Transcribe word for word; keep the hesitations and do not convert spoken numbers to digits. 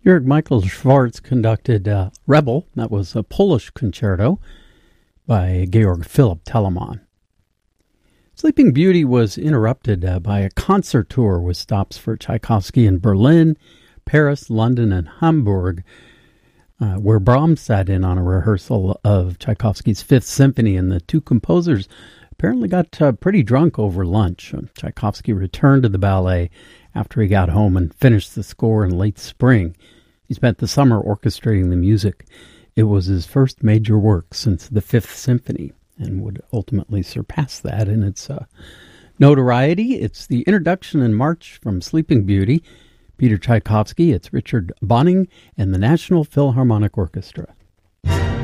Jörg Michael Schwartz conducted uh, Rebel. That was a Polish concerto by Georg Philipp Telemann. Sleeping Beauty was interrupted uh, by a concert tour with stops for Tchaikovsky in Berlin, Paris, London, and Hamburg, uh, where Brahms sat in on a rehearsal of Tchaikovsky's Fifth Symphony, and the two composers apparently got uh, pretty drunk over lunch. Tchaikovsky returned to the ballet after he got home and finished the score in late spring. He spent the summer orchestrating the music. It was his first major work since the Fifth Symphony and would ultimately surpass that in its uh, notoriety. It's the introduction in March from Sleeping Beauty, Peter Tchaikovsky. It's Richard Bonning and the National Philharmonic Orchestra.